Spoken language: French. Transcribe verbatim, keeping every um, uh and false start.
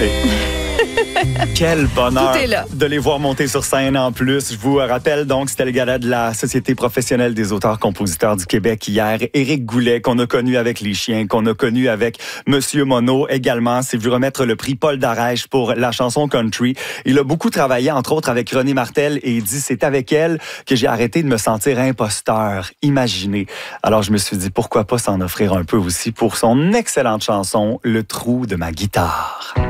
chanter. Quel bonheur Tout est là. de les voir monter sur scène en plus. Je vous rappelle donc, c'était le gala de la Société professionnelle des auteurs-compositeurs du Québec hier. Éric Goulet, qu'on a connu avec Les Chiens, qu'on a connu avec Monsieur Monod également. C'est vu remettre le prix Paul Darèche pour la chanson country. Il a beaucoup travaillé, entre autres, avec René Martel et il dit, c'est avec elle que j'ai arrêté de me sentir imposteur. Imaginez. Alors, je me suis dit, pourquoi pas s'en offrir un peu aussi pour son excellente chanson, Le trou de ma guitare.